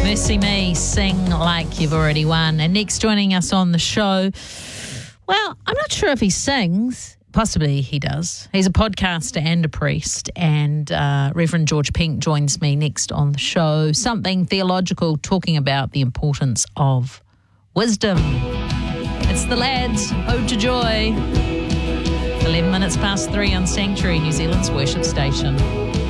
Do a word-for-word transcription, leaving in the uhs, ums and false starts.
Mercy Me, Sing Like You've Already Won. And next joining us on the show, well, I'm not sure if he sings. Possibly he does. He's a podcaster and a priest. And uh, Reverend George Pink joins me next on the show. Something theological, talking about the importance of wisdom. It's the lads, Ode to Joy. eleven minutes past three on Sanctuary, New Zealand's worship station.